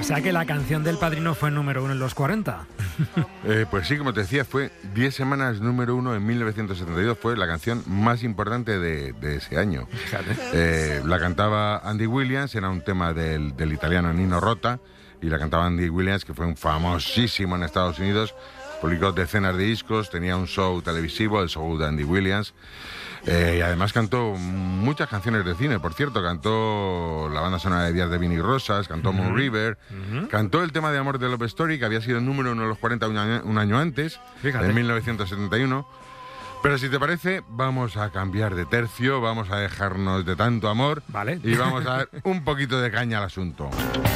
sea que la canción del Padrino fue número 1 en los 40. Pues sí, como te decía, fue 10 semanas número 1 en 1972. Fue la canción más importante de ese año. La cantaba Andy Williams, era un tema del italiano Nino Rota, y la cantaba Andy Williams, que fue un famosísimo en Estados Unidos. Publicó decenas de discos, tenía un show televisivo, el show de Andy Williams. Y además cantó muchas canciones de cine. Por cierto, cantó la banda sonora de Días de Vino y Rosas, cantó Moon River, cantó el tema de Amor de Love Story, que había sido número 1 en los 40 un año antes, en 1971. Pero si te parece, vamos a cambiar de tercio, vamos a dejarnos de tanto amor, ¿vale? Y vamos a dar un poquito de caña al asunto.